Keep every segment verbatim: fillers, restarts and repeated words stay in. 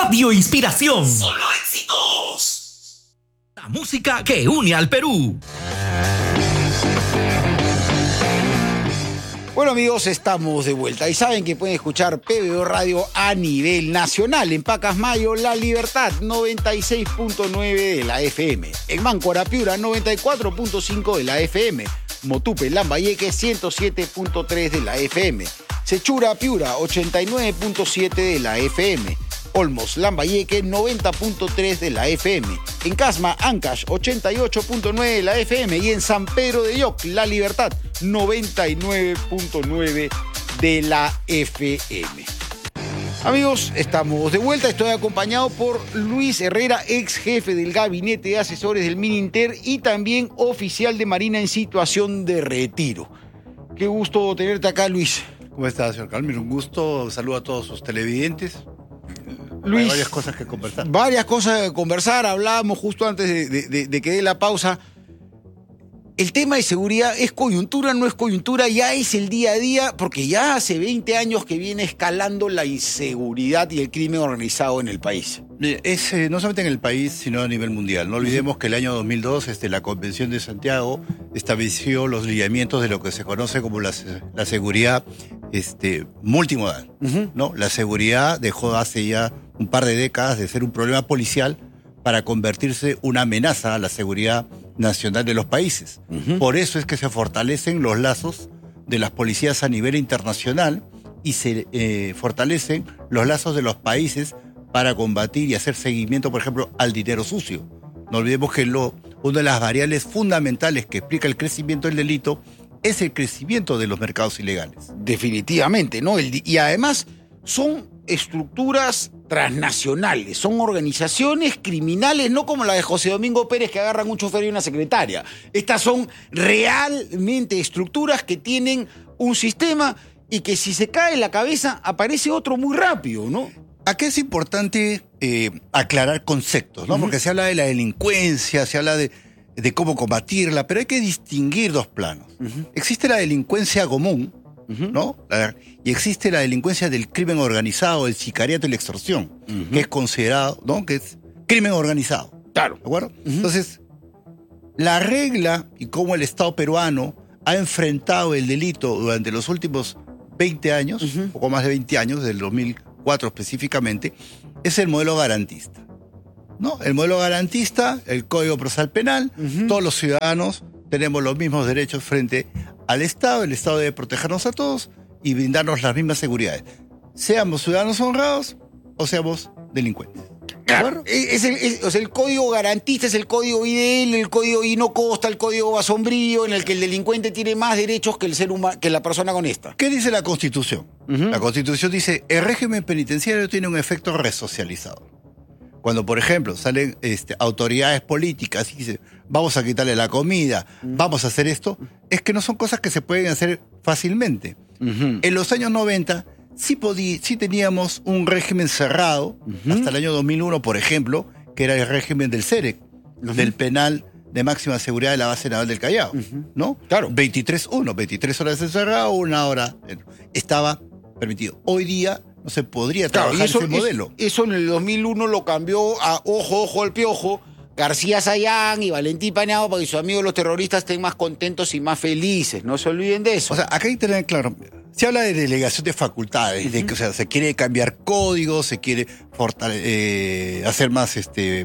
Radio Inspiración. Solo éxitos. La música que une al Perú. Bueno, amigos, estamos de vuelta y saben que pueden escuchar P B O Radio a nivel nacional. En Pacasmayo, La Libertad, noventa y seis punto nueve de la F M. En Máncora, Piura, noventa y cuatro punto cinco de la F M. Motupe, Lambayeque, ciento siete punto tres de la F M. Sechura, Piura, ochenta y nueve punto siete de la F M. Olmos, Lambayeque, noventa punto tres de la F M. En Casma, Ancash, ochenta y ocho punto nueve de la F M. Y en San Pedro de Yoc, La Libertad, noventa y nueve punto nueve de la F M. Amigos, estamos de vuelta. Estoy acompañado por Luis Herrera, ex jefe del Gabinete de Asesores del Mininter y también oficial de Marina en situación de retiro. Qué gusto tenerte acá, Luis. ¿Cómo estás, señor Calmir? Un gusto. Saludo a todos sus televidentes. Luis, hay varias cosas que conversar. Varias cosas que conversar. Hablábamos justo antes de, de, de, de que dé la pausa. El tema de seguridad es coyuntura, no es coyuntura, ya es el día a día, porque ya hace veinte años que viene escalando la inseguridad y el crimen organizado en el país. Es eh, no solamente en el país, sino a nivel mundial. No olvidemos que el año dos mil dos este, la Convención de Santiago estableció los lineamientos de lo que se conoce como la, la seguridad este, multimodal. Uh-huh. ¿No? La seguridad dejó hace ya un par de décadas de ser un problema policial para convertirse en una amenaza a la seguridad nacional de los países. Uh-huh. Por eso es que se fortalecen los lazos de las policías a nivel internacional y se eh, fortalecen los lazos de los países para combatir y hacer seguimiento, por ejemplo, al dinero sucio. No olvidemos que lo, una de las variables fundamentales que explica el crecimiento del delito es el crecimiento de los mercados ilegales. Definitivamente, ¿no? El, y además son estructuras transnacionales, son organizaciones criminales, no como la de José Domingo Pérez que agarran un chofer y una secretaria. Estas son realmente estructuras que tienen un sistema y que si se cae la cabeza aparece otro muy rápido, ¿no? Aquí es importante eh, aclarar conceptos, ¿no? Uh-huh. Porque se habla de la delincuencia, se habla de, de cómo combatirla, pero hay que distinguir dos planos. Uh-huh. Existe la delincuencia común, Uh-huh. ¿no? La, y existe la delincuencia del crimen organizado, el sicariato y la extorsión, uh-huh. que es considerado, ¿no? Que es crimen organizado. Claro. ¿De acuerdo? Uh-huh. Entonces, la regla y cómo el Estado peruano ha enfrentado el delito durante los últimos veinte años, uh-huh. un poco más de veinte años, del dos mil cuatro específicamente, es el modelo garantista. ¿No? El modelo garantista, el Código Procesal Penal, uh-huh. todos los ciudadanos tenemos los mismos derechos frente al Estado. El Estado debe protegernos a todos y brindarnos las mismas seguridades. Seamos ciudadanos honrados o seamos delincuentes. Claro, es el, es, o sea, el código garantista es el código I D L, el código I no costa, el código basombrío, en el que el delincuente tiene más derechos que el ser humano, que la persona honesta. ¿Qué dice la Constitución? Uh-huh. La Constitución dice, el régimen penitenciario tiene un efecto resocializador. Cuando, por ejemplo, salen este, autoridades políticas y dicen, vamos a quitarle la comida, uh-huh. vamos a hacer esto, es que no son cosas que se pueden hacer fácilmente. Uh-huh. En los años noventa sí, podí, sí teníamos un régimen cerrado, uh-huh. hasta el año dos mil uno, por ejemplo, que era el régimen del CEREC, uh-huh. del penal de máxima seguridad de la base naval del Callao, uh-huh. ¿no? Claro. veintitrés uno, veintitrés horas encerrado, una hora, estaba permitido. Hoy día no se podría trabajar claro, eso, ese modelo. Eso en el dos mil uno lo cambió a ojo, ojo al piojo, García Sayán y Valentín Paniagua para que sus amigos los terroristas estén más contentos y más felices. No se olviden de eso. O sea, acá hay que tener claro, se habla de delegación de facultades, uh-huh. de que o sea, se quiere cambiar códigos, se quiere fortale- eh, hacer más este,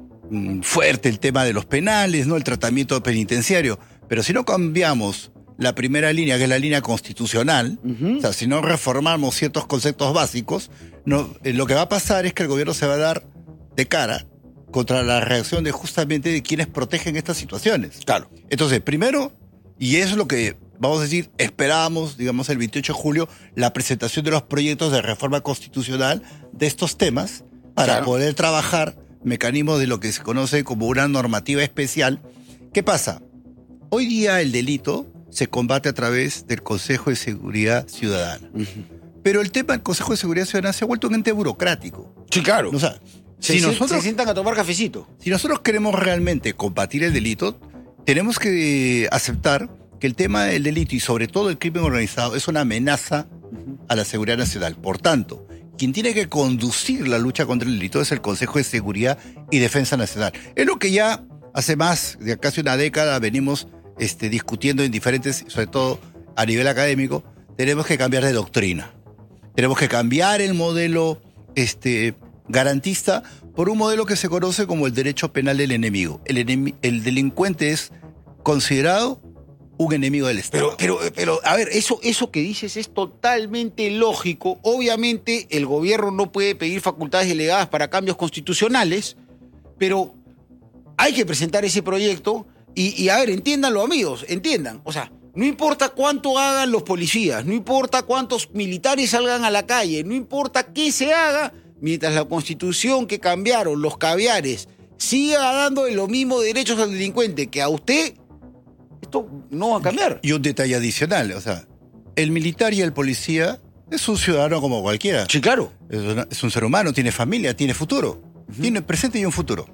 fuerte el tema de los penales, ¿no? El tratamiento penitenciario. Pero si no cambiamos la primera línea, que es la línea constitucional, uh-huh. o sea, si no reformamos ciertos conceptos básicos, no, eh, lo que va a pasar es que el gobierno se va a dar de cara contra la reacción de justamente de quienes protegen estas situaciones. Claro. Entonces, primero, y eso es lo que, vamos a decir, esperábamos, digamos, el veintiocho de julio, la presentación de los proyectos de reforma constitucional de estos temas para claro. poder trabajar mecanismos de lo que se conoce como una normativa especial. ¿Qué pasa? Hoy día el delito se combate a través del Consejo de Seguridad Ciudadana. Uh-huh. Pero el tema del Consejo de Seguridad Ciudadana se ha vuelto un ente burocrático. Sí, claro. O sea, se, si se, nosotros, se sientan a tomar cafecito. Si nosotros queremos realmente combatir el delito, tenemos que aceptar que el tema del delito y sobre todo el crimen organizado es una amenaza uh-huh. a la seguridad nacional. Por tanto, quien tiene que conducir la lucha contra el delito es el Consejo de Seguridad y Defensa Nacional. Es lo que ya hace más de casi una década venimos este, discutiendo en diferentes, sobre todo a nivel académico. Tenemos que cambiar de doctrina. Tenemos que cambiar el modelo este, garantista por un modelo que se conoce como el derecho penal del enemigo. El, enemi- el delincuente es considerado un enemigo del Estado. Pero, pero, pero, a ver, eso, eso que dices es totalmente lógico. Obviamente, el gobierno no puede pedir facultades delegadas para cambios constitucionales, pero hay que presentar ese proyecto y, y a ver, entiéndanlo, amigos, entiendan. O sea, no importa cuánto hagan los policías, no importa cuántos militares salgan a la calle, no importa qué se haga, mientras la Constitución que cambiaron, los caviares, siga dando los mismos derechos al delincuente que a usted, esto no va a cambiar. Y un detalle adicional, o sea, el militar y el policía es un ciudadano como cualquiera. Sí, claro. Es, una- es un ser humano, tiene familia, tiene futuro. Uh-huh. Tiene presente y un futuro.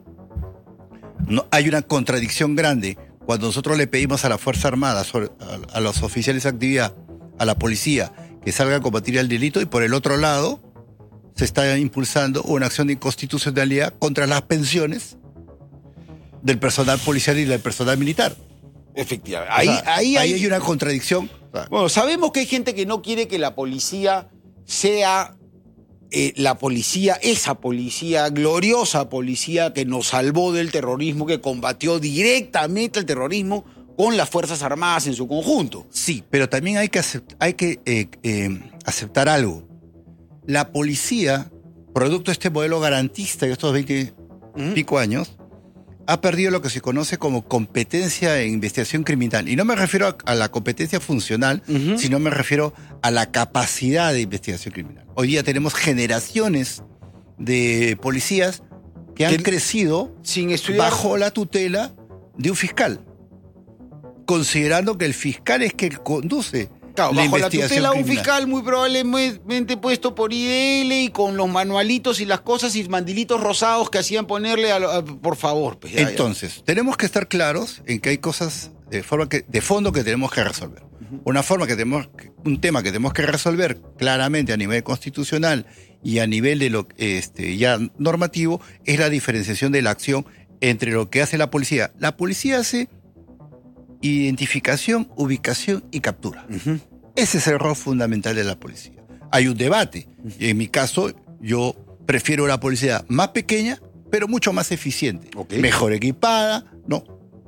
No, hay una contradicción grande cuando nosotros le pedimos a la Fuerza Armada, sobre- a, a los oficiales de actividad, a la policía, que salga a combatir el delito, y por el otro lado se está impulsando una acción de inconstitucionalidad contra las pensiones del personal policial y del personal militar. Efectivamente. O Ahí, sea, ahí, ahí hay, hay una contradicción. O sea, Bueno, sabemos que hay gente que no quiere que la policía sea eh, la policía, esa policía, gloriosa policía que nos salvó del terrorismo, que combatió directamente el terrorismo con las Fuerzas Armadas en su conjunto. Sí, pero también hay que, acept- hay que eh, eh, aceptar algo. La policía, producto de este modelo garantista de estos veinte ¿Mm? pico años, ha perdido lo que se conoce como competencia en investigación criminal. Y no me refiero a, a la competencia funcional, Ujú. sino me refiero a la capacidad de investigación criminal. Hoy día tenemos generaciones de policías que han Que- crecido Sin estudiar. bajo la tutela de un fiscal, considerando que el fiscal es quien conduce Claro, la bajo la investigación tutela de un criminal. fiscal muy probablemente puesto por I D L y con los manualitos y las cosas y mandilitos rosados que hacían ponerle a, lo- a- por favor. Pues, ya, ya. Entonces, tenemos que estar claros en que hay cosas de forma que, de fondo que tenemos que resolver. Una forma que tenemos, que- un tema que tenemos que resolver claramente a nivel constitucional y a nivel de lo este, ya normativo es la diferenciación de la acción entre lo que hace la policía. La policía hace identificación, ubicación y captura. Ujú. Ese es el rol fundamental de la policía. Hay un debate. Y en mi caso, yo prefiero una policía más pequeña, pero mucho más eficiente. Ok. Mejor equipada, ¿no?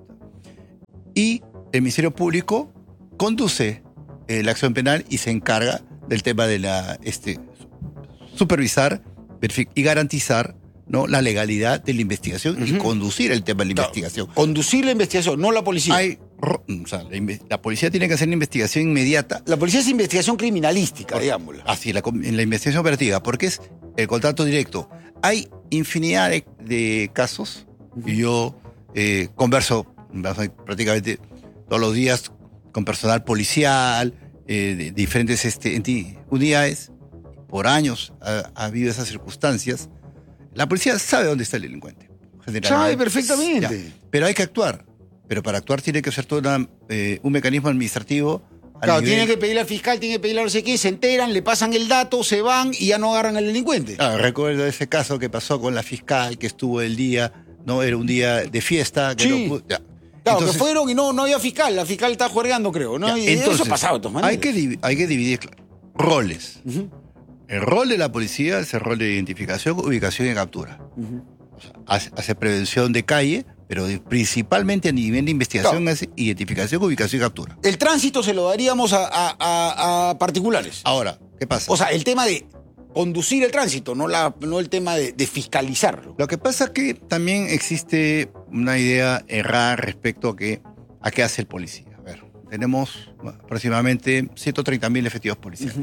Y el Ministerio Público conduce eh, la acción penal y se encarga del tema de la este, supervisar verific- y garantizar, ¿no?, la legalidad de la investigación y Ujú. conducir el tema de la Claro, investigación. Conducir la investigación, no la policía. Hay, ro- o sea, la, inve- la policía tiene que hacer una investigación inmediata. La policía es investigación criminalística, digámoslo. Así, la, com- en la investigación operativa, porque es el contrato directo. Hay infinidad de, de casos, y yo eh, converso prácticamente todos los días con personal policial, eh, de diferentes este, enti- unidades. Por años ha, ha habido esas circunstancias. La policía sabe dónde está el delincuente. generalmente. Sabe perfectamente. Ya, pero hay que actuar. Pero para actuar tiene que ser todo una, eh, un mecanismo administrativo. a Claro, nivel- tiene que pedirle al fiscal, tiene que pedirle a no sé qué, se enteran, le pasan el dato, se van y ya no agarran al delincuente. Ah, recuerdo ese caso que pasó con la fiscal que estuvo el día, ¿no? Era un día de fiesta. Que Sí. no pudo- ya. Claro, Entonces- que fueron y no, no había fiscal, la fiscal está juergando, creo, ¿no? ya, Y entonces, eso ha pasado de todas maneras. Hay que, divi- hay que dividir claro, roles. Ujú, El rol de la policía es el rol de identificación, ubicación y captura. ujú. O sea, hace, hace prevención de calle, pero de- principalmente a nivel de investigación Claro. es identificación, ubicación y captura. El tránsito se lo daríamos a, a- a- a particulares. Ahora, ¿qué pasa? O sea, el tema de conducir el tránsito, no, la, no el tema de, de fiscalizarlo. Lo que pasa es que también existe una idea errada respecto a, que, a qué hace el policía. A ver, tenemos aproximadamente ciento treinta mil efectivos policiales.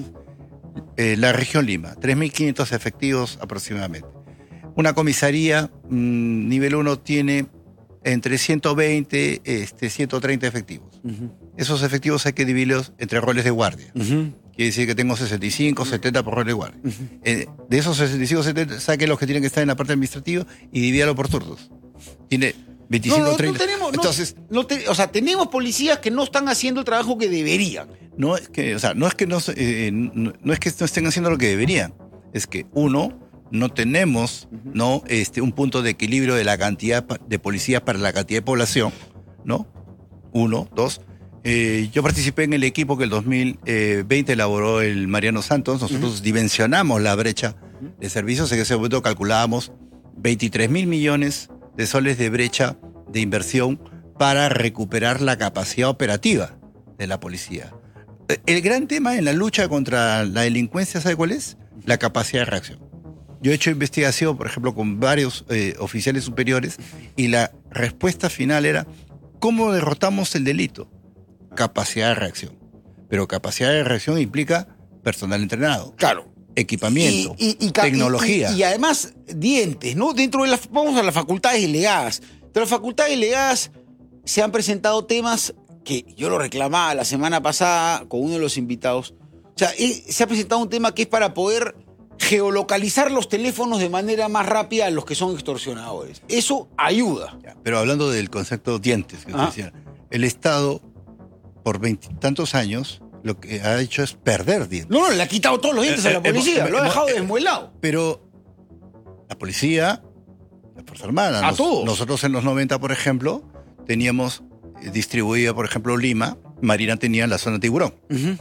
Eh, la región Lima, tres mil quinientos efectivos aproximadamente. Una comisaría mm, nivel uno tiene entre ciento veinte, este, ciento treinta efectivos. Esos efectivos hay que dividirlos entre roles de guardia. Quiere decir que tengo sesenta y cinco, setenta por rol de guardia. Eh, de esos sesenta y cinco, setenta, saque los que tienen que estar en la parte administrativa y divídalo por turnos. Tiene veinticinco, No, no, no treinta. tenemos, no, Entonces, no te- o sea, tenemos policías que no están haciendo el trabajo que deberían. no es que, o sea, no es que no, se- eh, no, no es que no estén haciendo lo que deberían. es que, uno, no tenemos ¿no? Este, un punto de equilibrio de la cantidad de policías para la cantidad de población, ¿no? Uno, dos. Eh, yo participé en el equipo que el dos mil veinte elaboró el Mariano Santos. Nosotros uh-huh. dimensionamos la brecha de servicios. En ese momento calculábamos veintitrés mil millones de soles de brecha de inversión para recuperar la capacidad operativa de la policía. El gran tema en la lucha contra la delincuencia, ¿sabe cuál es? La capacidad de reacción. Yo he hecho investigación, por ejemplo, con varios eh, oficiales superiores y la respuesta final era ¿cómo derrotamos el delito? Capacidad de reacción. Pero capacidad de reacción implica personal entrenado. Claro. Equipamiento, y, y, y, tecnología. Y, y, y además, dientes, ¿no? Dentro de las, vamos a las facultades delegadas. De las facultades delegadas se han presentado temas que yo lo reclamaba la semana pasada con uno de los invitados. O sea, eh, se ha presentado un tema que es para poder geolocalizar los teléfonos de manera más rápida a los que son extorsionadores. Eso ayuda. Ya, pero hablando del concepto dientes, que usted decía, el Estado, por veintitantos años, lo que ha hecho es perder dientes. No, no, le ha quitado todos los dientes eh, a la policía, eh, lo ha dejado eh, desmuelado. Pero la policía, la Fuerza Armada, a nos, todos. Nosotros en los noventa, por ejemplo, teníamos eh, distribuida, por ejemplo, Lima, Marina tenía la zona Tiburón. Uh-huh.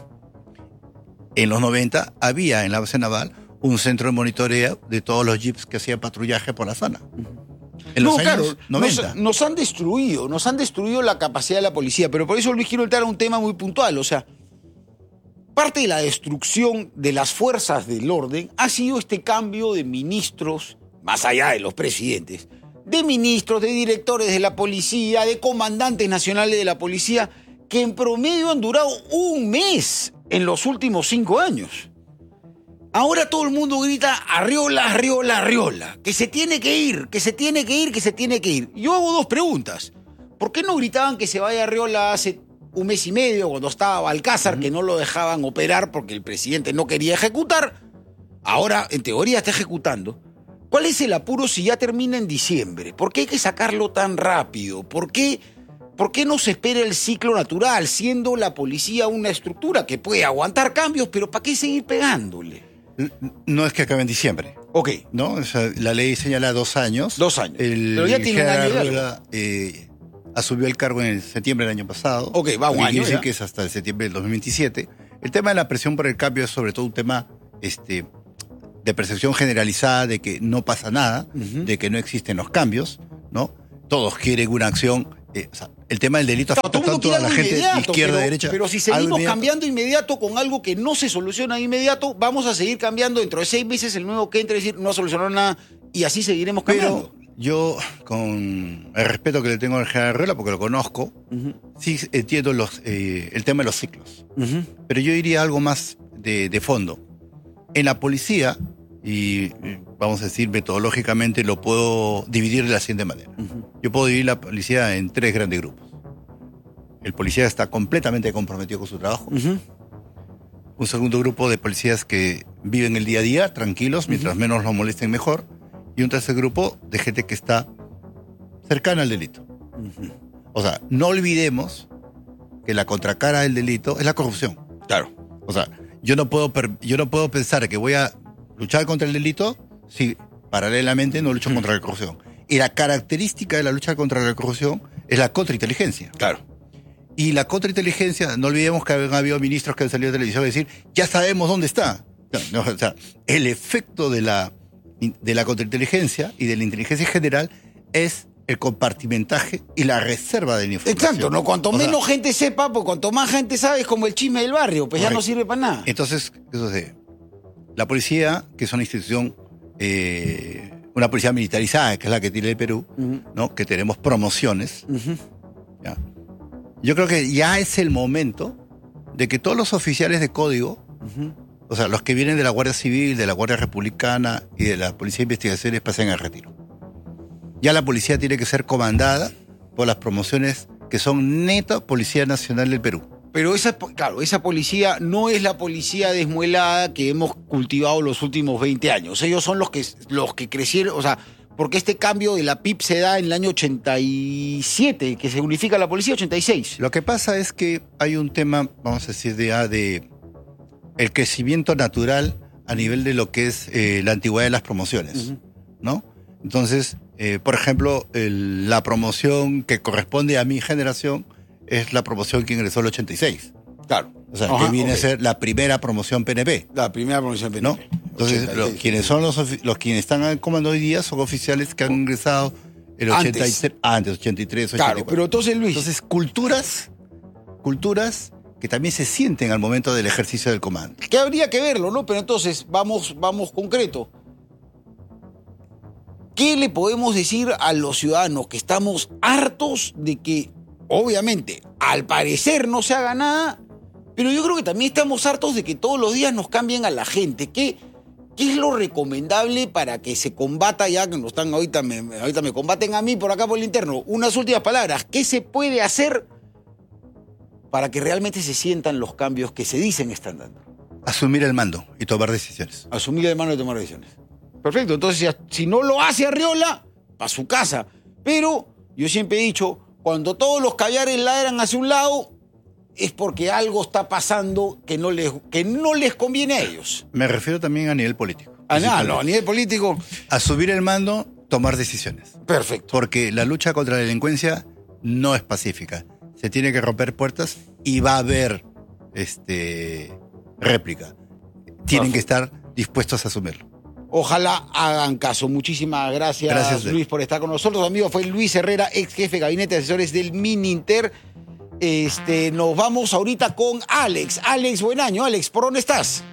En los noventa había en la base naval un centro de monitoreo de todos los jeeps que hacían patrullaje por la zona. En los no, años claro, noventa. Nos, nos han destruido, nos han destruido la capacidad de la policía, pero por eso Luis quiero entrar a un tema muy puntual, o sea, parte de la destrucción de las fuerzas del orden ha sido este cambio de ministros, más allá de los presidentes, de ministros, de directores de la policía, de comandantes nacionales de la policía, que en promedio han durado un mes en los últimos cinco años. Ahora todo el mundo grita Arriola, Arriola, Arriola, que se tiene que ir, que se tiene que ir, que se tiene que ir. Yo hago dos preguntas. ¿Por qué no gritaban que se vaya Arriola hace un mes y medio, cuando estaba Balcázar, que no lo dejaban operar porque el presidente no quería ejecutar? Ahora, en teoría, está ejecutando. ¿Cuál es el apuro si ya termina en diciembre? ¿Por qué hay que sacarlo tan rápido? ¿Por qué, por qué no se espera el ciclo natural, siendo la policía una estructura que puede aguantar cambios, pero ¿para qué seguir pegándole? No es que acabe en diciembre. Ok. ¿No? O sea, la ley señala dos años. Dos años. El, pero ya tiene un año Arriola, eh, asumió el cargo en septiembre del año pasado. Ok, va un año. Quiere decir que es hasta el septiembre del dos mil veintisiete. El tema de la presión por el cambio es sobre todo un tema este, de percepción generalizada de que no pasa nada, uh-huh. de que no existen los cambios, ¿no? Todos quieren una acción. Eh, o sea, el tema del delito afecta claro, tanto a la gente de izquierda, pero, derecha. Pero si seguimos cambiando inmediato con algo que no se soluciona de inmediato, vamos a seguir cambiando dentro de seis meses el nuevo que entre, es decir, no ha solucionado nada y así seguiremos cambiando. Pero yo, con el respeto que le tengo al general Arriola, porque lo conozco, uh-huh. sí entiendo los, eh, el tema de los ciclos. Uh-huh. Pero yo diría algo más de, de fondo. En la policía, y vamos a decir metodológicamente, lo puedo dividir de la siguiente manera. Uh-huh. Yo puedo dividir la policía en tres grandes grupos. El policía está completamente comprometido con su trabajo. Uh-huh. Un segundo grupo de policías que viven el día a día, tranquilos, mientras uh-huh. menos los molesten mejor. Y un tercer grupo de gente que está cercana al delito. Uh-huh. O sea, no olvidemos que la contracara del delito es la corrupción. Claro. O sea, yo no puedo, yo no puedo pensar que voy a luchar contra el delito si paralelamente no lucho uh-huh. contra la corrupción. Y la característica de la lucha contra la corrupción es la contrainteligencia. Claro. Y la contrainteligencia, no olvidemos que han habido ministros que han salido a televisión a decir, ya sabemos dónde está. No, no, o sea, el efecto de la, de la contrainteligencia y de la inteligencia general es el compartimentaje y la reserva de la información. Exacto, no, cuanto o menos sea, gente sepa, pues cuanto más gente sabe, es como el chisme del barrio, pues correcto. Ya no sirve para nada. Entonces, eso es, la policía, que es una institución, eh, una policía militarizada, que es la que tiene el Perú, uh-huh. ¿no? Que tenemos promociones, uh-huh. ¿ya? Yo creo que ya es el momento de que todos los oficiales de código, uh-huh. o sea, los que vienen de la Guardia Civil, de la Guardia Republicana y de la Policía de Investigaciones, pasen al retiro. Ya la policía tiene que ser comandada por las promociones que son neta Policía Nacional del Perú. Pero esa, claro, esa policía no es la policía desmuelada que hemos cultivado los últimos veinte años. Ellos son los que, los que crecieron, o sea, porque este cambio de la P I B se da en el año ochenta y siete, que se unifica la policía, ochenta y seis. Lo que pasa es que hay un tema, vamos a decir, de, de el crecimiento natural a nivel de lo que es eh, la antigüedad de las promociones, uh-huh. ¿no? Entonces, eh, por ejemplo, el, la promoción que corresponde a mi generación es la promoción que ingresó el ochenta y seis. Claro. O sea, Ajá, que viene okay. a ser la primera promoción P N P. La primera promoción P N P. ¿No? Entonces, lo, quienes son los, los quienes están al comando hoy día son oficiales que han ingresado el ochenta y tres, antes, antes ochenta y tres, ochenta y cuatro. Claro, pero entonces, Luis. Entonces, culturas, culturas que también se sienten al momento del ejercicio del comando. Que habría que verlo, ¿no? Pero entonces, vamos, vamos concreto. ¿Qué le podemos decir a los ciudadanos que estamos hartos de que, obviamente, al parecer no se haga nada, pero yo creo que también estamos hartos de que todos los días nos cambien a la gente? ¿Qué, qué es lo recomendable para que se combata, ya que nos están ahorita me, ahorita me combaten a mí por acá por el interno? Unas últimas palabras. ¿Qué se puede hacer para que realmente se sientan los cambios que se dicen están dando? Asumir el mando y tomar decisiones. Asumir el mando y tomar decisiones. Perfecto. Entonces, si no lo hace Arriola, para su casa. Pero yo siempre he dicho, cuando todos los caviares ladran hacia un lado, es porque algo está pasando que no les, que no les conviene a ellos. Me refiero también a nivel político. Ah, no, no, a nivel político. Asumir el mando, tomar decisiones. Perfecto. Porque la lucha contra la delincuencia no es pacífica. Se tiene que romper puertas y va a haber este, réplica. Tienen Perfecto. que estar dispuestos a asumirlo. Ojalá hagan caso. Muchísimas gracias, gracias Luis, por estar con nosotros. Amigo, fue Luis Herrera, ex jefe de gabinete de asesores del Mininter. Este, nos vamos ahorita con Alex. Alex, buen año. Alex, ¿por dónde estás?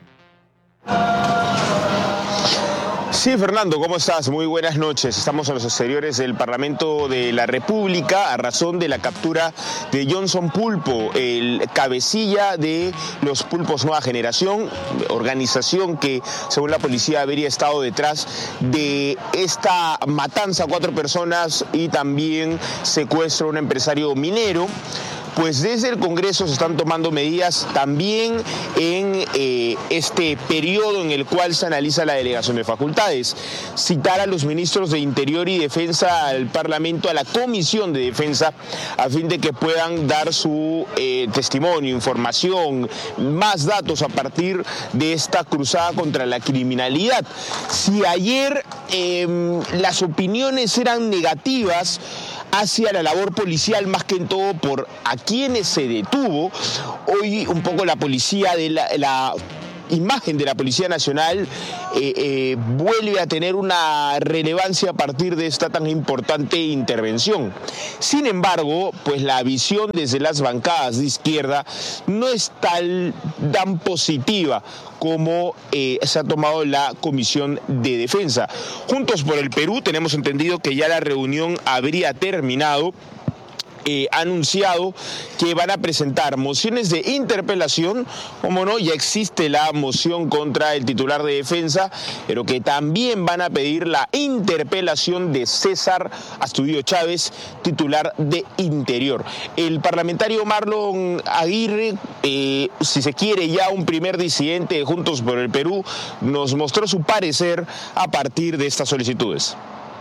Sí, Fernando, ¿cómo estás? Muy buenas noches. Estamos en los exteriores del Parlamento de la República a razón de la captura de Johnson Pulpo, el cabecilla de los Pulpos Nueva Generación, organización que, según la policía, habría estado detrás de esta matanza a cuatro personas y también secuestro a un empresario minero. Pues desde el Congreso se están tomando medidas también en eh, este periodo en el cual se analiza la delegación de facultades. Citar a los ministros de Interior y Defensa al Parlamento, a la Comisión de Defensa, a fin de que puedan dar su eh, testimonio, información, más datos a partir de esta cruzada contra la criminalidad. Si ayer eh, las opiniones eran negativas hacia la labor policial, más que en todo por a quienes se detuvo, hoy un poco la policía de la, la imagen de la Policía Nacional eh, eh, vuelve a tener una relevancia a partir de esta tan importante intervención. Sin embargo, pues la visión desde las bancadas de izquierda no es tal, tan positiva como eh, se ha tomado la Comisión de Defensa. Juntos por el Perú tenemos entendido que ya la reunión habría terminado. Eh, ha anunciado que van a presentar mociones de interpelación, como no, ya existe la moción contra el titular de Defensa, pero que también van a pedir la interpelación de César Astudillo Chávez, titular de Interior. El parlamentario Marlon Aguirre, eh, si se quiere ya un primer disidente de Juntos por el Perú, nos mostró su parecer a partir de estas solicitudes.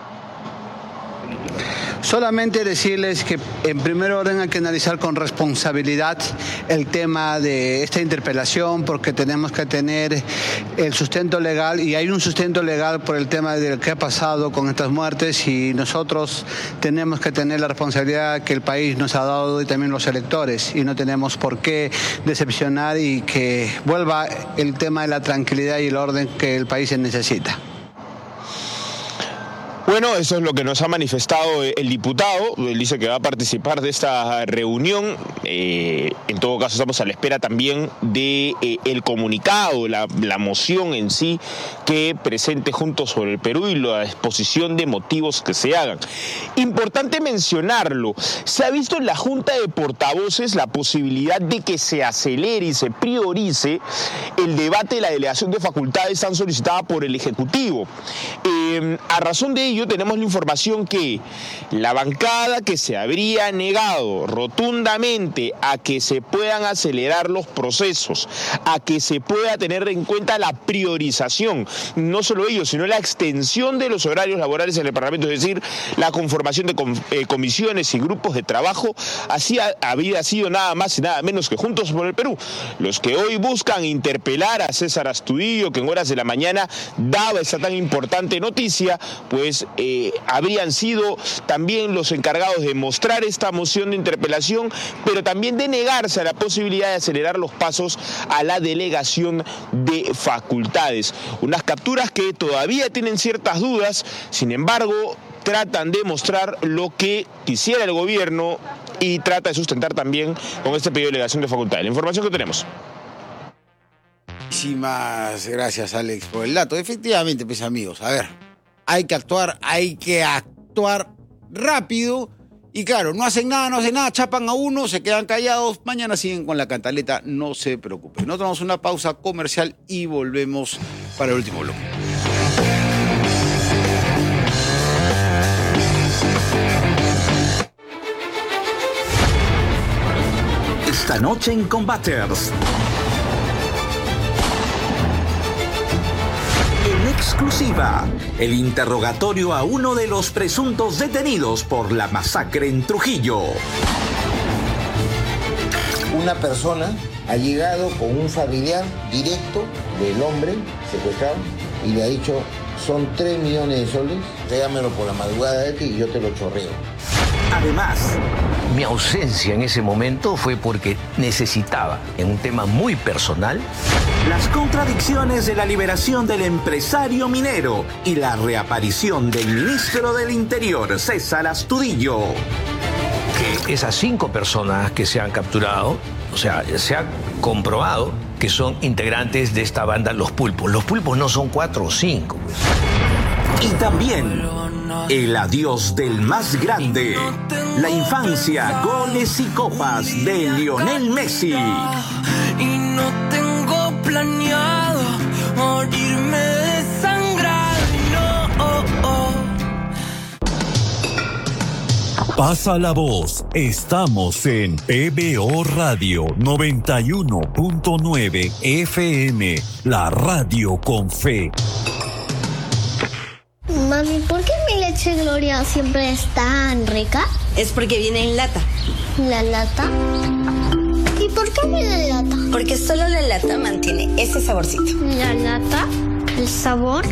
Solamente decirles que en primer orden hay que analizar con responsabilidad el tema de esta interpelación, porque tenemos que tener el sustento legal, y hay un sustento legal por el tema de lo que ha pasado con estas muertes, y nosotros tenemos que tener la responsabilidad que el país nos ha dado y también los electores, y no tenemos por qué decepcionar, y que vuelva el tema de la tranquilidad y el orden que el país necesita. Bueno, eso es lo que nos ha manifestado el diputado. Él dice que va a participar de esta reunión. Eh, en todo caso, estamos a la espera también de eh, el comunicado, la, la moción en sí que presente Juntos por el Perú y la exposición de motivos que se hagan. Importante mencionarlo, se ha visto en la Junta de Portavoces la posibilidad de que se acelere y se priorice el debate de la delegación de facultades tan solicitada por el Ejecutivo. Eh, a razón de ello, Castillo tenemos la información que la bancada que se habría negado rotundamente a que se puedan acelerar los procesos, a que se pueda tener en cuenta la priorización, no solo ellos, sino la extensión de los horarios laborales en el Parlamento, es decir, la conformación de com eh, comisiones y grupos de trabajo, así ha, había sido nada más y nada menos que Juntos por el Perú, los que hoy buscan interpelar a César Astudillo, que en horas de la mañana daba esa tan importante noticia, pues eh, habrían sido también los encargados de mostrar esta moción de interpelación, pero también de negarse a la posibilidad de acelerar los pasos a la delegación de facultades. Unas capturas que todavía tienen ciertas dudas, sin embargo, tratan de mostrar lo que quisiera el gobierno y trata de sustentar también con este pedido de delegación de facultades. La información que tenemos. Muchísimas gracias, Alex, por el dato. Efectivamente, pues amigos, a ver, hay que actuar, hay que actuar rápido. Y claro, no hacen nada, no hacen nada, chapan a uno, se quedan callados, mañana siguen con la cantaleta, no se preocupen. Nosotros vamos a una pausa comercial y volvemos para el último bloque. Esta noche en Combaters. En exclusiva, el interrogatorio a uno de los presuntos detenidos por la masacre en Trujillo. Una persona ha llegado con un familiar directo del hombre secuestrado y le ha dicho, son tres millones de soles, tráigamelo por la madrugada de ti y yo te lo chorreo. Además, mi ausencia en ese momento fue porque necesitaba, en un tema muy personal, las contradicciones de la liberación del empresario minero y la reaparición del ministro del Interior, César Astudillo. que esas cinco personas que se han capturado, o sea, se ha comprobado que son integrantes de esta banda Los Pulpos. Los Pulpos no son cuatro o cinco, pues. Y también el adiós del más grande, la infancia, goles y copas de Lionel Messi. Y no tengo planeado morirme desangrado, no, oh, oh. Pasa la voz, estamos en P B O Radio noventa y uno punto nueve F M, la radio con fe. Mami, ¿por qué mi leche Gloria siempre es tan rica? Es porque viene en lata. ¿La lata? ¿Y por qué viene en lata? Porque solo la lata mantiene ese saborcito. ¿La lata? ¿El sabor?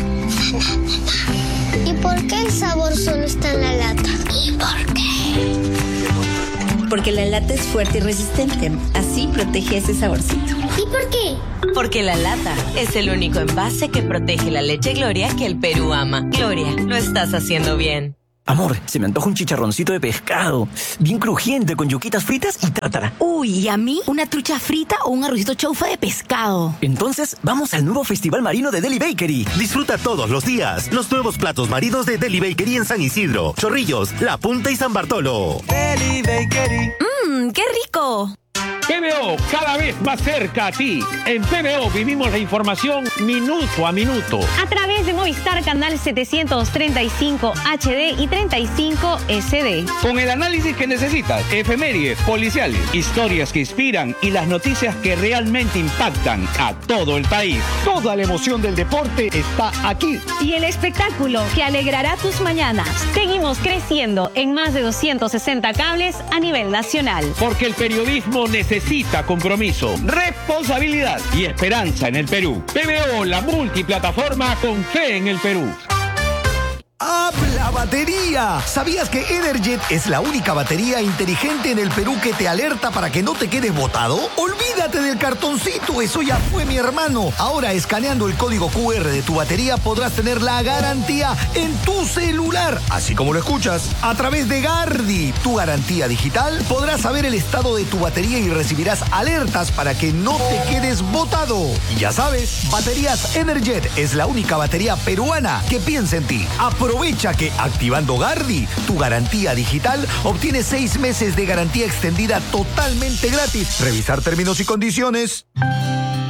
¿Y por qué el sabor solo está en la lata? ¿Y por qué? Porque la lata es fuerte y resistente. Así protege ese saborcito. ¿Y por qué? Porque la lata es el único envase que protege la leche Gloria que el Perú ama. Gloria, lo estás haciendo bien. Amor, se me antoja un chicharroncito de pescado, bien crujiente, con yuquitas fritas y tártara. Uy, ¿y a mí? ¿Una trucha frita o un arrocito chaufa de pescado? Entonces, vamos al nuevo Festival Marino de Deli Bakery. Disfruta todos los días los nuevos platos marinos de Deli Bakery en San Isidro, Chorrillos, La Punta y San Bartolo. Deli Bakery. Mmm, ¡qué rico! P B O, cada vez más cerca a ti. En P B O vivimos la información minuto a minuto. A través de Movistar Canal setecientos treinta y cinco H D y treinta y cinco S D. Con el análisis que necesitas, efemérides, policiales, historias que inspiran y las noticias que realmente impactan a todo el país. Toda la emoción del deporte está aquí. Y el espectáculo que alegrará tus mañanas. Seguimos creciendo en más de doscientos sesenta cables a nivel nacional. Porque el periodismo necesita Necesita compromiso, responsabilidad y esperanza en el Perú. P B O, la multiplataforma con fe en el Perú. ¡Habla batería! ¿Sabías que Energet es la única batería inteligente en el Perú que te alerta para que no te quedes botado? ¡Olvídate del cartoncito! ¡Eso ya fue, mi hermano! Ahora, escaneando el código Q R de tu batería, podrás tener la garantía en tu celular. Así como lo escuchas, a través de Gardi, tu garantía digital, podrás saber el estado de tu batería y recibirás alertas para que no te quedes botado. Y ya sabes, Baterías Energet es la única batería peruana que piensa en ti. Aprovecha que activando Gardi, tu garantía digital, obtienes seis meses de garantía extendida totalmente gratis. Revisar términos y condiciones.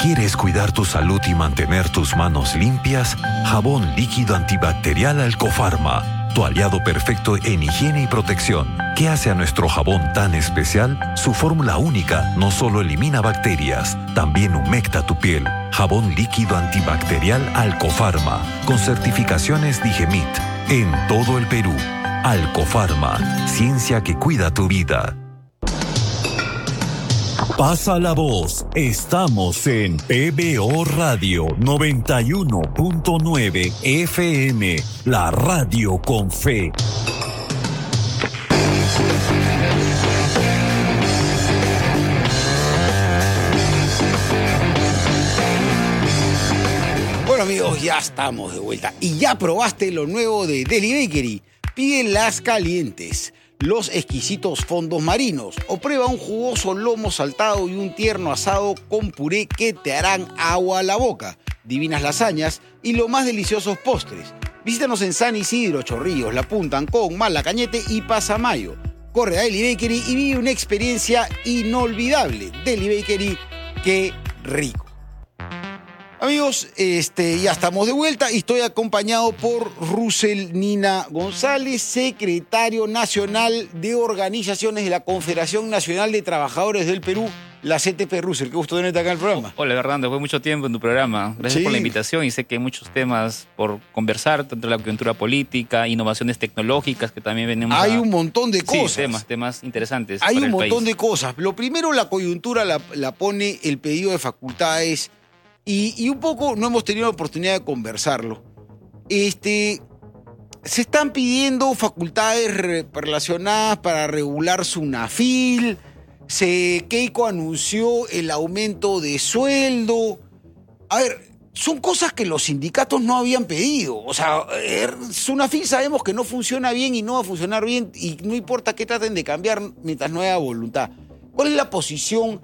¿Quieres cuidar tu salud y mantener tus manos limpias? Jabón líquido antibacterial Alcofarma, tu aliado perfecto en higiene y protección. ¿Qué hace a nuestro jabón tan especial? Su fórmula única no solo elimina bacterias, también humecta tu piel. Jabón líquido antibacterial Alcofarma, con certificaciones Digemit, en todo el Perú. Alcofarma, ciencia que cuida tu vida. Pasa la voz, estamos en P B O Radio noventa y uno punto nueve F M, la radio con fe. Bueno amigos, ya estamos de vuelta y ya probaste lo nuevo de Deli Bakery. Pide las calientes, los exquisitos fondos marinos o prueba un jugoso lomo saltado y un tierno asado con puré que te harán agua a la boca, divinas lasañas y los más deliciosos postres. Visítanos en San Isidro, Chorrillos, La Punta, Ancón, Malacañete y Pasamayo. Corre a Deli Bakery y vive una experiencia inolvidable. Deli Bakery, qué rico. Amigos, este, ya estamos de vuelta y estoy acompañado por Russell Nina González, secretario nacional de organizaciones de la Confederación Nacional de Trabajadores del Perú, la C T P. Russell, qué gusto tenerte acá en el programa. Hola, Fernando, fue mucho tiempo en tu programa. Gracias sí. por la invitación y sé que hay muchos temas por conversar, tanto la coyuntura política, innovaciones tecnológicas que también venimos Hay a... un montón de cosas. Sí, temas, temas interesantes. Hay para un el montón país. de cosas. Lo primero, la coyuntura la, la pone el pedido de facultades. Y, y un poco no hemos tenido la oportunidad de conversarlo. Este, se están pidiendo facultades re, relacionadas para regular SUNAFIL. Se, Keiko anunció el aumento de sueldo. A ver, son cosas que los sindicatos no habían pedido. O sea, SUNAFIL sabemos que no funciona bien y no va a funcionar bien y no importa qué traten de cambiar mientras no haya voluntad. ¿Cuál es la posición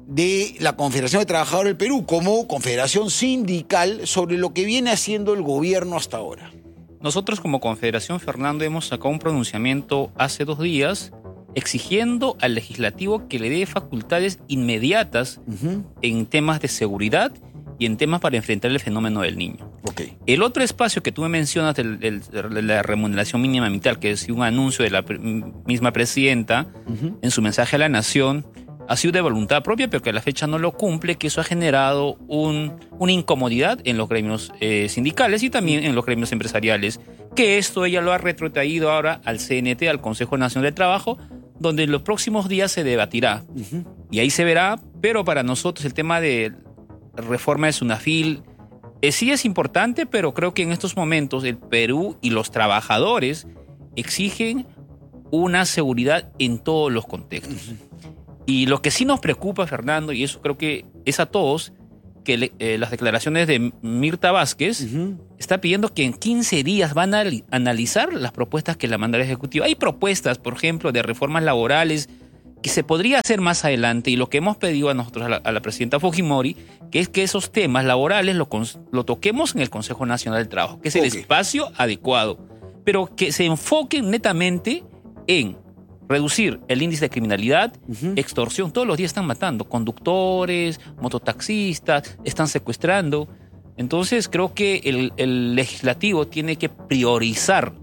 de la Confederación de Trabajadores del Perú como confederación sindical sobre lo que viene haciendo el gobierno hasta ahora? Nosotros como Confederación, Fernando, hemos sacado un pronunciamiento hace dos días exigiendo al legislativo que le dé facultades inmediatas uh-huh. en temas de seguridad y en temas para enfrentar el fenómeno del niño. Okay. El otro espacio que tú me mencionas de la remuneración mínima vital, que es un anuncio de la misma presidenta uh-huh. en su mensaje a la nación, ha sido de voluntad propia, pero que a la fecha no lo cumple, que eso ha generado un, una incomodidad en los gremios eh, sindicales y también en los gremios empresariales, que esto ella lo ha retrotraído ahora al C N T, al Consejo Nacional de Trabajo, donde en los próximos días se debatirá. Uh-huh. Y ahí se verá, pero para nosotros el tema de reforma de SUNAFIL eh, sí es importante, pero creo que en estos momentos el Perú y los trabajadores exigen una seguridad en todos los contextos. Uh-huh. Y lo que sí nos preocupa, Fernando, y eso creo que es a todos, que le, eh, las declaraciones de Mirta Vázquez uh-huh. está pidiendo que en quince días van a analizar las propuestas que la mandará ejecutiva. Hay propuestas, por ejemplo, de reformas laborales que se podría hacer más adelante, y lo que hemos pedido a nosotros, a la, a la presidenta Fujimori, que es que esos temas laborales lo, lo toquemos en el Consejo Nacional del Trabajo, que es okay. el espacio adecuado, pero que se enfoquen netamente en reducir el índice de criminalidad, uh-huh. extorsión. Todos los días están matando conductores, mototaxistas, están secuestrando. Entonces creo que el, el legislativo tiene que priorizar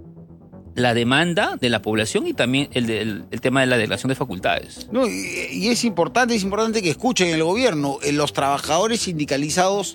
la demanda de la población y también el, de, el, el tema de la delegación de facultades. No, y, y es importante, es importante que escuchen el gobierno. Los trabajadores sindicalizados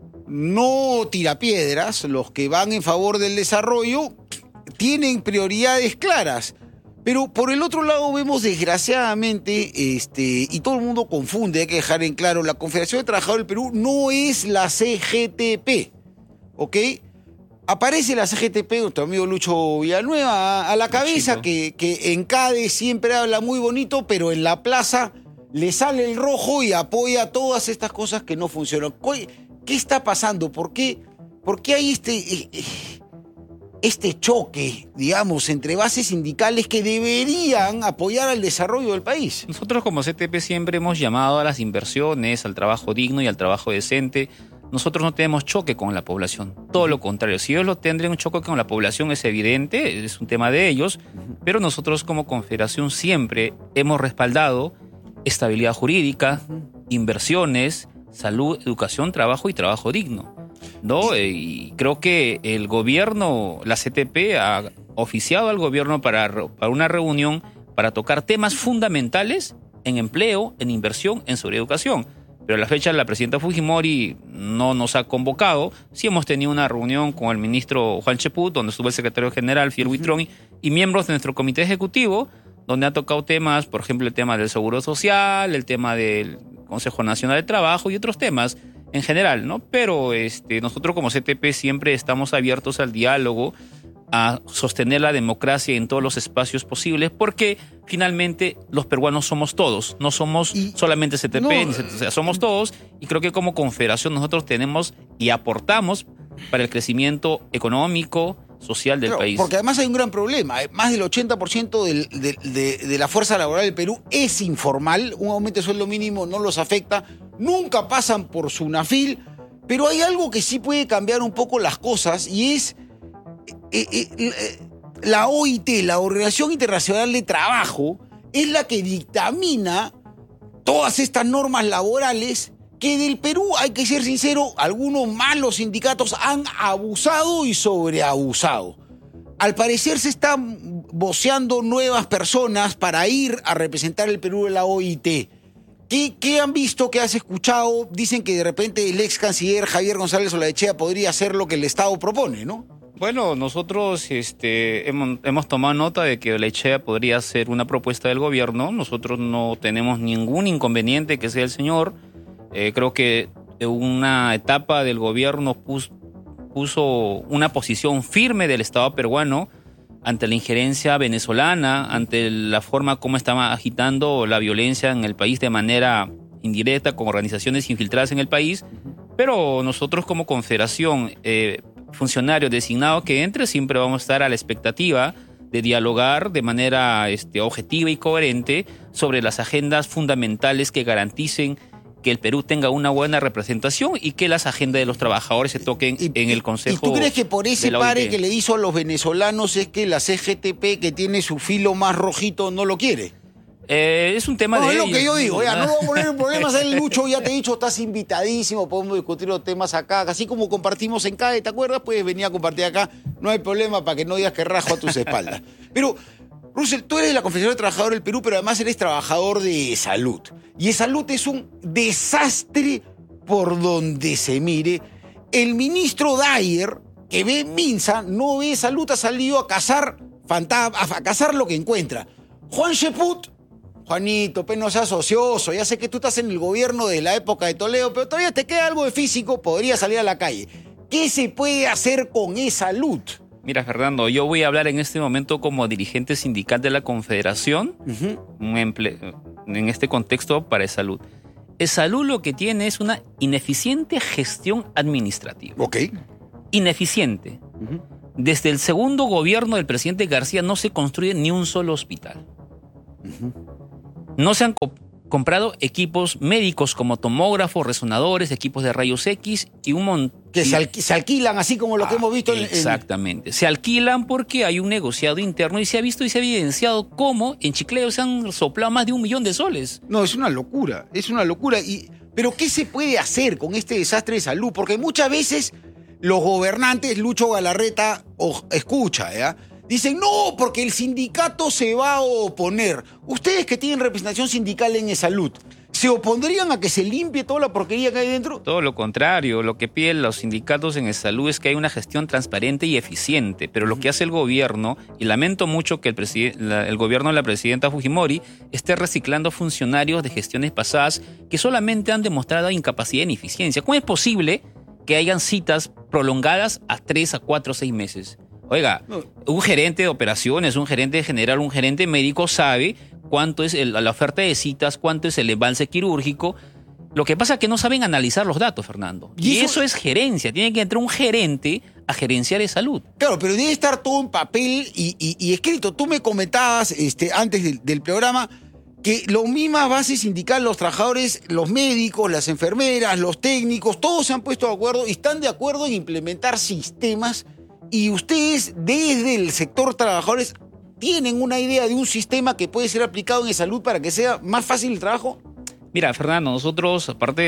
no tirapiedras, los que van en favor del desarrollo, tienen prioridades claras. Pero por el otro lado vemos desgraciadamente, este, y todo el mundo confunde, hay que dejar en claro, la Confederación de Trabajadores del Perú no es la C G T P, ¿ok? Aparece la C G T P, nuestro amigo Lucho Villanueva, a, a la cabeza, que, que en CADE siempre habla muy bonito, pero en la plaza le sale el rojo y apoya todas estas cosas que no funcionan. ¿Qué está pasando? ¿Por qué, por qué hay este... Eh, eh, este choque, digamos, entre bases sindicales que deberían apoyar al desarrollo del país? Nosotros como C T P siempre hemos llamado a las inversiones, al trabajo digno y al trabajo decente. Nosotros no tenemos choque con la población, todo lo contrario. Si ellos lo tendrían un choque con la población es evidente, es un tema de ellos, pero nosotros como Confederación siempre hemos respaldado estabilidad jurídica, inversiones, salud, educación, trabajo y trabajo digno, ¿no? Y creo que el gobierno, la C T P, ha oficiado al gobierno para, para una reunión para tocar temas fundamentales en empleo, en inversión, en sobreeducación. Pero a la fecha la presidenta Fujimori no nos ha convocado. Sí hemos tenido una reunión con el ministro Juan Cheput, donde estuvo el secretario general Fier Huitrón uh-huh. y miembros de nuestro comité ejecutivo, donde ha tocado temas, por ejemplo, el tema del Seguro Social, el tema del Consejo Nacional de Trabajo y otros temas en general, ¿no? Pero este, nosotros como C T P siempre estamos abiertos al diálogo, a sostener la democracia en todos los espacios posibles, porque finalmente los peruanos somos todos, no somos y, solamente C T P, no, ni C T P, o sea, somos todos, y creo que como confederación nosotros tenemos y aportamos para el crecimiento económico, social del Pero, país. Porque además hay un gran problema, más del ochenta por ciento del, de, de, de la fuerza laboral del Perú es informal, un aumento de sueldo mínimo no los afecta, nunca pasan por SUNAFIL, pero hay algo que sí puede cambiar un poco las cosas y es Eh, eh, la O I T, la Organización Internacional de Trabajo, es la que dictamina todas estas normas laborales que del Perú, hay que ser sincero, algunos malos sindicatos han abusado y sobreabusado. Al parecer se están voceando nuevas personas para ir a representar el Perú en la O I T. ¿Qué, ¿Qué han visto? ¿Qué has escuchado? Dicen que de repente el ex canciller Javier González Olaechea podría hacer lo que el Estado propone, ¿no? Bueno, nosotros este, hemos, hemos tomado nota de que Olaechea podría ser una propuesta del gobierno. Nosotros no tenemos ningún inconveniente que sea el señor. Eh, creo que una etapa del gobierno puso, puso una posición firme del Estado peruano ante la injerencia venezolana, ante la forma como estaba agitando la violencia en el país de manera indirecta, con organizaciones infiltradas en el país. Pero nosotros como confederación, eh, funcionarios designados que entre, siempre vamos a estar a la expectativa de dialogar de manera este, objetiva y coherente sobre las agendas fundamentales que garanticen que el Perú tenga una buena representación y que las agendas de los trabajadores se toquen y, en el Consejo. ¿Y tú crees que por ese pare que le hizo a los venezolanos es que la C G T P, que tiene su filo más rojito, no lo quiere? Eh, es un tema no, de es lo ellos. que yo digo, ya, no vamos a poner en problemas a él, Lucho, ya te he dicho, estás invitadísimo, podemos discutir los temas acá, así como compartimos en C A D E, ¿te acuerdas? Puedes venir a compartir acá, no hay problema para que no digas que rajo a tus espaldas. Pero, Russell, tú eres de la Confederación de Trabajadores del Perú, pero además eres trabajador de salud. Y salud es un desastre por donde se mire. El ministro Dyer, que ve Minsa, no ve salud, ha salido a cazar, a cazar lo que encuentra. Juan Cheput, Juanito, pues no seas ocioso, ya sé que tú estás en el gobierno de la época de Toledo, pero todavía te queda algo de físico, podría salir a la calle. ¿Qué se puede hacer con e-salud? Mira, Fernando, yo voy a hablar en este momento como dirigente sindical de la Confederación, uh-huh. un emple- en este contexto para e-salud. E-salud lo que tiene es una ineficiente gestión administrativa. Ok. Ineficiente. Uh-huh. Desde el segundo gobierno del presidente García no se construye ni un solo hospital. Uh-huh. No se han co- comprado equipos médicos como tomógrafos, resonadores, equipos de rayos X y un montón. Que se, alqu- se alquilan, así como lo ah, que hemos visto en... Exactamente. Se alquilan porque hay un negociado interno y se ha visto y se ha evidenciado cómo en Chiclayo se han soplado más de un millón de soles. No, es una locura, es una locura. Y, pero ¿qué se puede hacer con este desastre de salud? Porque muchas veces los gobernantes, Lucho Galarreta, oh, escucha, ¿ya? Dicen, no, porque el sindicato se va a oponer. Ustedes que tienen representación sindical en e-salud, ¿se opondrían a que se limpie toda la porquería que hay dentro? Todo lo contrario. Lo que piden los sindicatos en e-salud es que haya una gestión transparente y eficiente. Pero lo que hace el gobierno, y lamento mucho que el, preside- la, el gobierno de la presidenta Fujimori esté reciclando funcionarios de gestiones pasadas que solamente han demostrado incapacidad e ineficiencia. ¿Cómo es posible que hayan citas prolongadas a tres, a cuatro, a seis meses? Oiga, un gerente de operaciones, un gerente general, un gerente médico sabe cuánto es el, la oferta de citas, cuánto es el avance quirúrgico. Lo que pasa es que no saben analizar los datos, Fernando. Y, y eso, eso es gerencia. Tiene que entrar un gerente a gerenciar de salud. Claro, pero debe estar todo en papel y, y, y escrito. Tú me comentabas este, antes del, del programa que las mismas bases sindicales, los trabajadores, los médicos, las enfermeras, los técnicos, todos se han puesto de acuerdo y están de acuerdo en implementar sistemas. Y ustedes, desde el sector trabajadores, ¿tienen una idea de un sistema que puede ser aplicado en salud para que sea más fácil el trabajo? Mira, Fernando, nosotros, aparte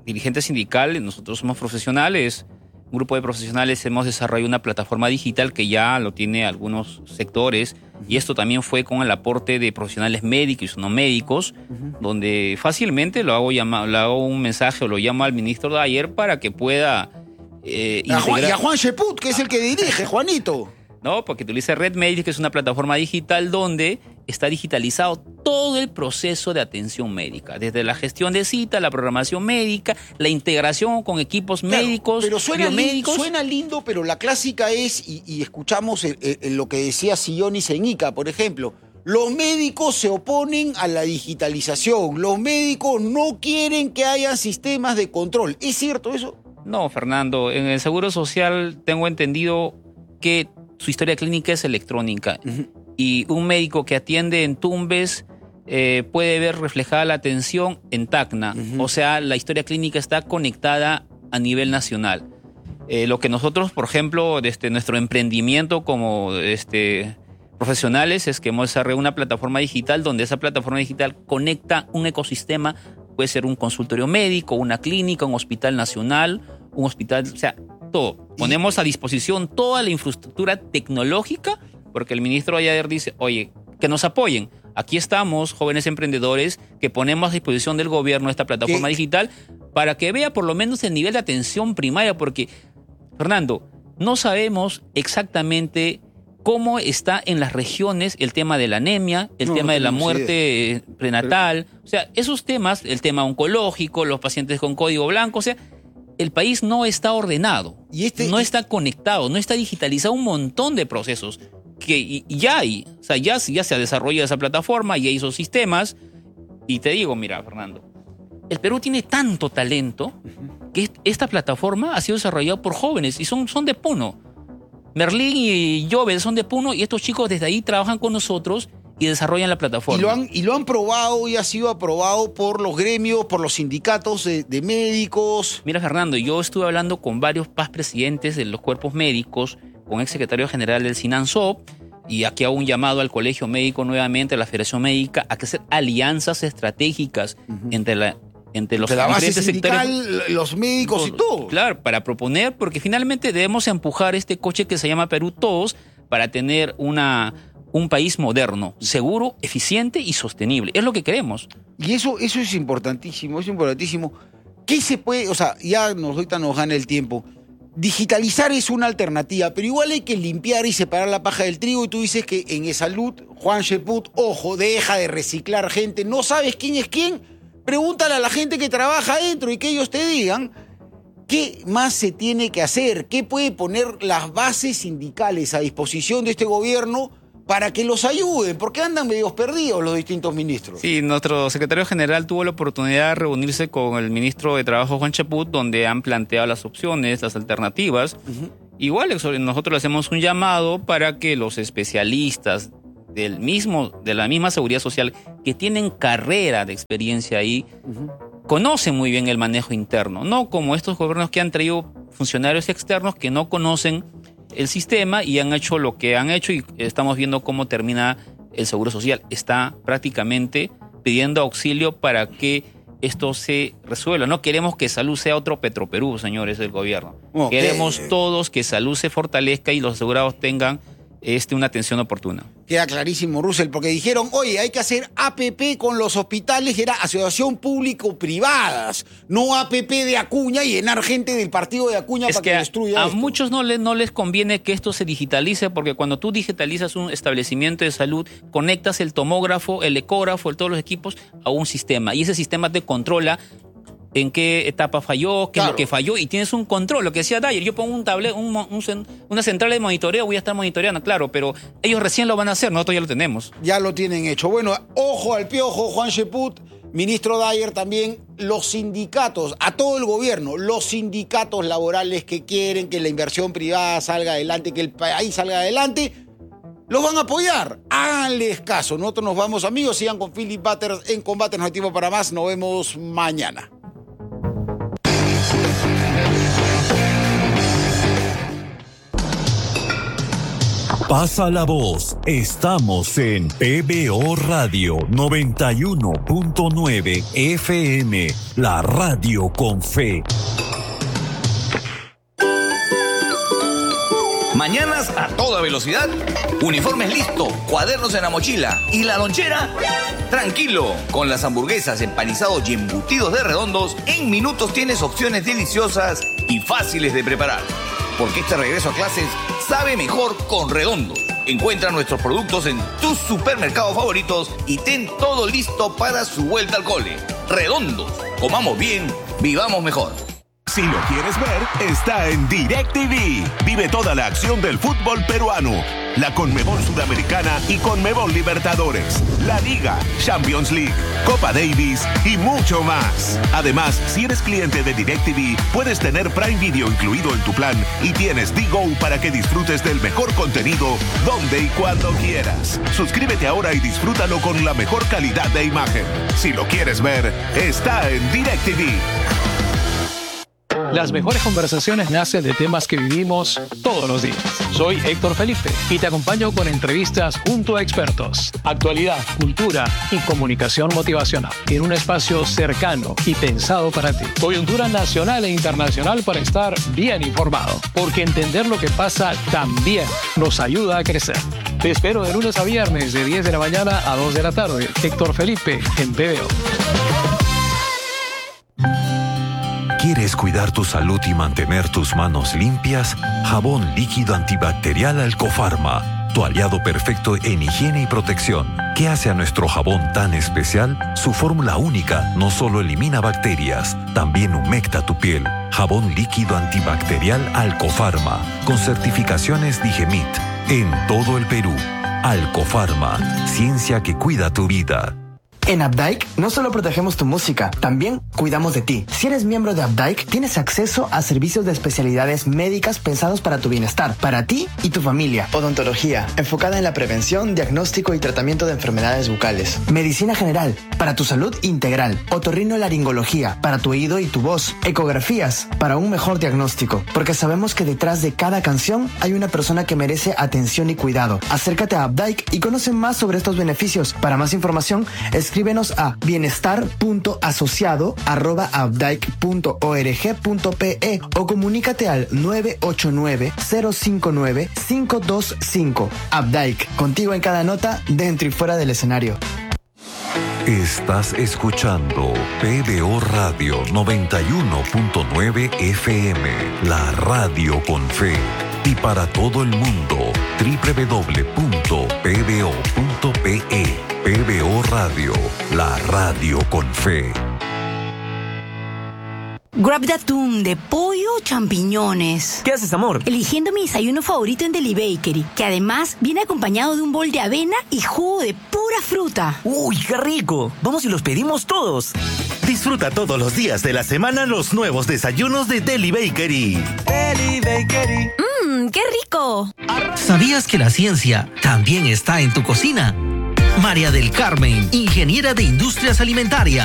dirigente sindical, nosotros somos profesionales, un grupo de profesionales hemos desarrollado una plataforma digital que ya lo tiene algunos sectores, y esto también fue con el aporte de profesionales médicos y no médicos, uh-huh. donde fácilmente lo hago, llama, le hago un mensaje o lo llamo al ministro Dyer para que pueda eh, a Juan, integrar... y a Juan Cheput, que es el que dirige, Juanito. No, porque utiliza Red Médica, que es una plataforma digital donde está digitalizado todo el proceso de atención médica, desde la gestión de cita, la programación médica, la integración con equipos claro, médicos, pero suena biomédicos. Lindo, suena lindo, pero la clásica es, y, y escuchamos el, el, lo que decía Silloni Senica, por ejemplo, los médicos se oponen a la digitalización, los médicos no quieren que haya sistemas de control. ¿Es cierto eso? No, Fernando, en el Seguro Social tengo entendido que su historia clínica es electrónica. Uh-huh. Y un médico que atiende en Tumbes eh, puede ver reflejada la atención en Tacna. Uh-huh. O sea, la historia clínica está conectada a nivel nacional. Eh, lo que nosotros, por ejemplo, desde nuestro emprendimiento como este, profesionales es que hemos desarrollado una plataforma digital donde esa plataforma digital conecta un ecosistema. Puede ser un consultorio médico, una clínica, un hospital nacional, un hospital... O sea, todo. Ponemos a disposición toda la infraestructura tecnológica porque el ministro ayer dice, oye, que nos apoyen. Aquí estamos, jóvenes emprendedores, que ponemos a disposición del gobierno esta plataforma ¿Qué? digital para que vea por lo menos el nivel de atención primaria, porque, Fernando, no sabemos exactamente cómo está en las regiones el tema de la anemia, el no, tema no de la muerte idea. prenatal, Pero... o sea, esos temas, el tema oncológico, los pacientes con código blanco, o sea, el país no está ordenado, y este, no está conectado, no está digitalizado un montón de procesos que ya hay, o sea, ya, ya se ha desarrollado esa plataforma, ya hizo sistemas, y te digo, mira, Fernando, el Perú tiene tanto talento que esta plataforma ha sido desarrollada por jóvenes y son, son de Puno. Merlín y Jovel son de Puno y estos chicos desde ahí trabajan con nosotros y desarrollan la plataforma. Y lo han, y lo han probado y ha sido aprobado por los gremios, por los sindicatos de, de médicos. Mira, Fernando, yo estuve hablando con varios paz presidentes de los cuerpos médicos, con el secretario general del SINANSOP, y aquí hago un llamado al Colegio Médico nuevamente, a la Federación Médica, a que hacer alianzas estratégicas uh-huh. entre la entre los de la base diferentes sindical, sectores, los médicos todo, y todo. Claro, para proponer, porque finalmente debemos empujar este coche que se llama Perú Todos para tener una, un país moderno, seguro, eficiente y sostenible. Es lo que queremos. Y eso, eso es importantísimo, es importantísimo. ¿Qué se puede, o sea, ya nos, ahorita nos gana el tiempo? Digitalizar es una alternativa, pero igual hay que limpiar y separar la paja del trigo. Y tú dices que en E-Salud, Juan Cheput, ojo, deja de reciclar gente. No sabes quién es quién. Pregúntale a la gente que trabaja adentro y que ellos te digan qué más se tiene que hacer, qué puede poner las bases sindicales a disposición de este gobierno para que los ayuden, porque andan medios perdidos los distintos ministros. Sí, nuestro secretario general tuvo la oportunidad de reunirse con el ministro de Trabajo, Juan Cheput, donde han planteado las opciones, las alternativas. Uh-huh. Igual nosotros le hacemos un llamado para que los especialistas del mismo, de la misma seguridad social, que tienen carrera de experiencia ahí, uh-huh. conocen muy bien el manejo interno, no como estos gobiernos que han traído funcionarios externos que no conocen el sistema y han hecho lo que han hecho, y estamos viendo cómo termina el Seguro Social. Está prácticamente pidiendo auxilio para que esto se resuelva. No queremos que Salud sea otro Petroperú, señores del gobierno. Okay. Queremos todos que Salud se fortalezca y los asegurados tengan este, una atención oportuna. Queda clarísimo, Russell, porque dijeron, oye, hay que hacer A P P con los hospitales, era asociación público-privadas, no A P P de Acuña y llenar gente del partido de Acuña es para que, que destruya a esto. Muchos no les, no les conviene que esto se digitalice, porque cuando tú digitalizas un establecimiento de salud, conectas el tomógrafo, el ecógrafo, el, todos los equipos a un sistema, y ese sistema te controla en qué etapa falló, qué claro. es lo que falló, y tienes un control. Lo que decía Dyer, yo pongo un tablet, un, un, una central de monitoreo, voy a estar monitoreando, claro, pero ellos recién lo van a hacer, nosotros ya lo tenemos. Ya lo tienen hecho. Bueno, ojo al piojo, Juan Cheput, ministro Dyer también, los sindicatos, a todo el gobierno, los sindicatos laborales que quieren que la inversión privada salga adelante, que el país salga adelante, los van a apoyar. Háganles caso. Nosotros nos vamos, amigos, sigan con Philip Butters en Combate, no hay tiempo para más, nos vemos mañana. Pasa la voz. Estamos en P B O Radio noventa y uno punto nueve F M, la radio con fe. Mañanas a toda velocidad, uniformes listos, cuadernos en la mochila y la lonchera. Tranquilo, con las hamburguesas, empanizados y embutidos de Redondos, en minutos tienes opciones deliciosas y fáciles de preparar. Porque este regreso a clases sabe mejor con Redondos. Encuentra nuestros productos en tus supermercados favoritos y ten todo listo para su vuelta al cole. Redondos, comamos bien, vivamos mejor. Si lo quieres ver, está en DirecTV. Vive toda la acción del fútbol peruano, la Conmebol Sudamericana y Conmebol Libertadores, la Liga, Champions League, Copa Davis y mucho más. Además, si eres cliente de DirecTV, puedes tener Prime Video incluido en tu plan y tienes D-Go para que disfrutes del mejor contenido donde y cuando quieras. Suscríbete ahora y disfrútalo con la mejor calidad de imagen. Si lo quieres ver, está en DirecTV. Las mejores conversaciones nacen de temas que vivimos todos los días. Soy Héctor Felipe y te acompaño con entrevistas junto a expertos, actualidad, cultura y comunicación motivacional en un espacio cercano y pensado para ti. Coyuntura nacional e internacional para estar bien informado, porque entender lo que pasa también nos ayuda a crecer. Te espero de lunes a viernes de diez de la mañana a dos de la tarde. Héctor Felipe en P B O. ¿Quieres cuidar tu salud y mantener tus manos limpias? Jabón líquido antibacterial Alcofarma, tu aliado perfecto en higiene y protección. ¿Qué hace a nuestro jabón tan especial? Su fórmula única no solo elimina bacterias, también humecta tu piel. Jabón líquido antibacterial Alcofarma, con certificaciones Digemit, en todo el Perú. Alcofarma, ciencia que cuida tu vida. En Updike no solo protegemos tu música, también cuidamos de ti. Si eres miembro de Updike, tienes acceso a servicios de especialidades médicas pensados para tu bienestar, para ti y tu familia. Odontología, enfocada en la prevención, diagnóstico y tratamiento de enfermedades bucales. Medicina general, para tu salud integral. Otorrinolaringología, para tu oído y tu voz. Ecografías, para un mejor diagnóstico. Porque sabemos que detrás de cada canción hay una persona que merece atención y cuidado. Acércate a Updike y conoce más sobre estos beneficios. Para más información, escríbenos a bienestar punto asociado arroba updike punto org punto pe o comunícate al nueve ocho nueve, cero cinco nueve, cinco dos cinco. Updike, contigo en cada nota, dentro y fuera del escenario. Estás escuchando P B O Radio noventa y uno punto nueve F M, la radio con fe. Y para todo el mundo, doble u doble u doble u punto p b o punto p e. P B O Radio, la radio con fe. Grab de atún, de pollo, champiñones. ¿Qué haces, amor? Eligiendo mi desayuno favorito en Deli Bakery, que además viene acompañado de un bol de avena y jugo de pura fruta. ¡Uy, qué rico! Vamos y los pedimos todos. Disfruta todos los días de la semana los nuevos desayunos de Deli Bakery. Deli Bakery. ¡Mmm, qué rico! ¿Sabías que la ciencia también está en tu cocina? María del Carmen, ingeniera de industrias alimentarias.